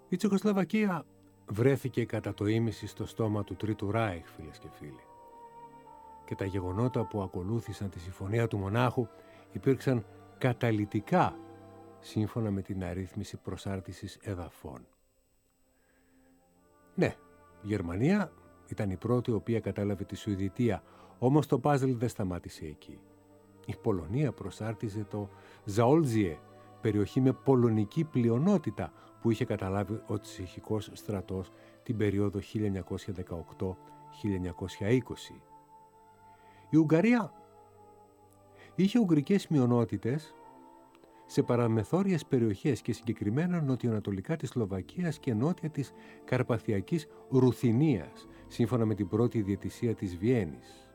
Η Τσεχοσλοβακία βρέθηκε κατά το ίμιση στο στόμα του Τρίτου Ράιχ, φίλες και φίλοι. Και τα γεγονότα που ακολούθησαν τη Συμφωνία του Μονάχου υπήρξαν καταλυτικά σύμφωνα με την αρρύθμιση προσάρτησης εδαφών. Ναι, η Γερμανία ήταν η πρώτη η οποία κατάλαβε τη Σουηδιτία, όμως το πάζλ δεν σταμάτησε εκεί. Η Πολωνία προσάρτησε το Ζαόλτζιε, περιοχή με πολωνική πλειονότητα που είχε καταλάβει ο τσεχικός στρατός την περίοδο 1918-1920. Η Ουγγαρία είχε ουγγρικές μειονότητες σε παραμεθόριες περιοχές και συγκεκριμένα νοτιοανατολικά της Σλοβακίας και νότια της Καρπαθιακής Ρουθινίας, σύμφωνα με την πρώτη διαιτησία της Βιέννης.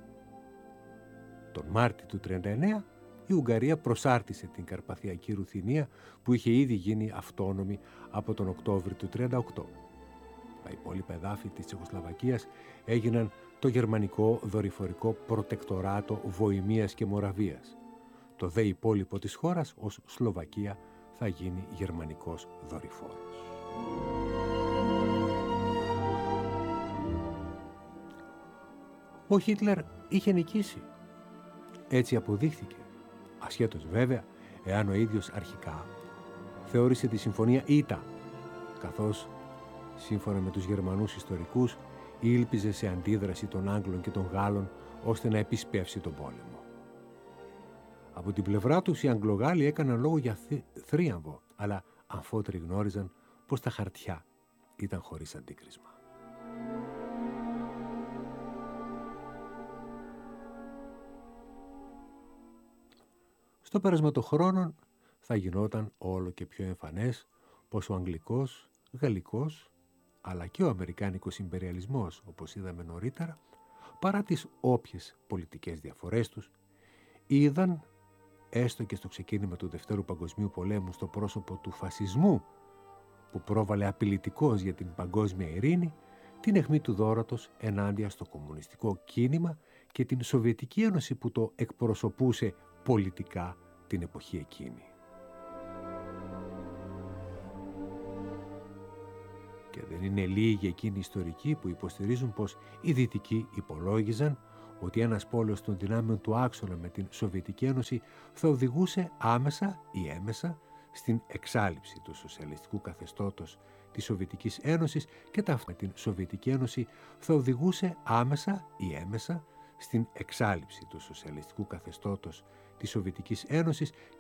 Τον Μάρτιο του 1939 η Ουγγαρία προσάρτησε την Καρπαθιακή Ρουθινία που είχε ήδη γίνει αυτόνομη από τον Οκτώβριο του 1938. Τα υπόλοιπα εδάφη της Τσεχοσλοβακίας έγιναν το γερμανικό δορυφορικό προτεκτοράτο Βοημίας και Μοραβίας. Το δε υπόλοιπο της χώρας ως Σλοβακία θα γίνει γερμανικός δορυφόρος. Ο Χίτλερ είχε νικήσει. Έτσι αποδείχθηκε, ασχέτως βέβαια εάν ο ίδιος αρχικά θεώρησε τη συμφωνία ήττα, καθώς σύμφωνα με τους Γερμανούς ιστορικούς ήλπιζε σε αντίδραση των Άγγλων και των Γάλλων ώστε να επισπεύσει τον πόλεμο. Από την πλευρά τους οι Αγγλογάλοι έκαναν λόγο για θρίαμβο, αλλά αμφότεροι γνώριζαν πως τα χαρτιά ήταν χωρίς αντίκρισμα. Στο πέρασμα των χρόνων θα γινόταν όλο και πιο εμφανές πως ο αγγλικός, γαλλικός αλλά και ο αμερικάνικος ιμπεριαλισμός, όπως είδαμε νωρίτερα, παρά τις όποιες πολιτικές διαφορές τους, είδαν έστω και στο ξεκίνημα του Δευτέρου Παγκοσμίου Πολέμου στο πρόσωπο του φασισμού που πρόβαλε απειλητικός για την παγκόσμια ειρήνη, την αιχμή του δώρατος ενάντια στο κομμουνιστικό κίνημα και την Σοβιετική Ένωση που το εκπροσωπούσε πολιτικά την εποχή εκείνη. Και δεν είναι λίγοι εκείνοι ιστορικοί που υποστηρίζουν πως οι Δυτικοί υπολόγιζαν ότι ένας πόλεμος των δυνάμεων του άξονα με την Σοβιετική Ένωση θα οδηγούσε άμεσα ή έμεσα στην εξάλειψη του σοσιαλιστικού καθεστώτος της Σοβιετικής Ένωσης και με την Σοβιετική Ένωση θα οδηγούσε άμεσα ή έμεσα στην εξάλειψη του σοσιαλιστικού καθεστώτος της Σοβιετικής Ένωσης